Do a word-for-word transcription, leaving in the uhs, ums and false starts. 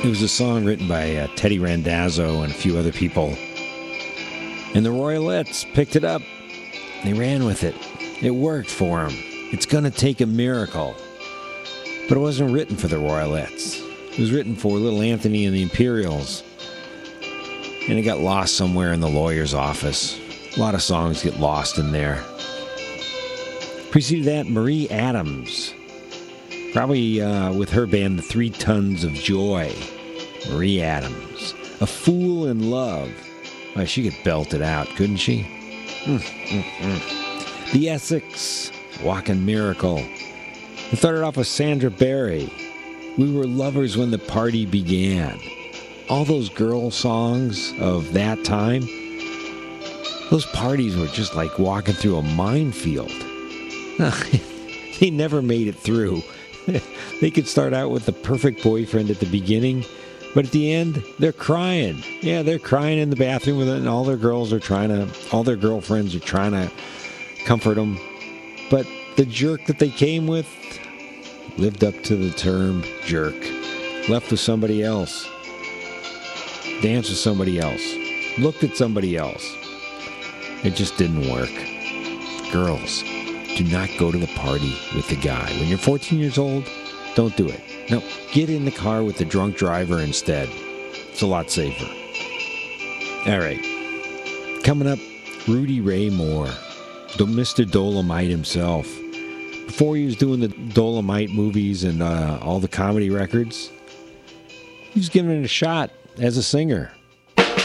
It was a song written by uh, Teddy Randazzo and a few other people. And the Royalettes picked it up. They ran with it. It worked for them. It's gonna take a miracle. But it wasn't written for the Royalettes. It was written for Little Anthony and the Imperials. And it got lost somewhere in the lawyer's office. A lot of songs get lost in there. Preceded that, Marie Adams. Probably uh, with her band, The Three Tons of Joy. Marie Adams. A Fool in Love. Well, she could belt it out, couldn't she? Mm, mm, mm. The Essex. Walking Miracle. It started off with Sandra Berry. We Were Lovers When the Party Began. All those girl songs of that time, those parties were just like walking through a minefield. They never made it through. They could start out with the perfect boyfriend at the beginning, but at the end, they're crying. Yeah, they're crying in the bathroom with it, and all their girls are trying to, all their girlfriends are trying to comfort them. But the jerk that they came with lived up to the term jerk. Left with somebody else. Danced with somebody else. Looked at somebody else. It just didn't work. Girls, do not go to the party with the guy. When you're fourteen years old, don't do it. No, get in the car with the drunk driver instead. It's a lot safer. All right. Coming up, Rudy Ray Moore, Mister Dolomite himself. Before he was doing the Dolomite movies and uh, all the comedy records, he was giving it a shot as a singer.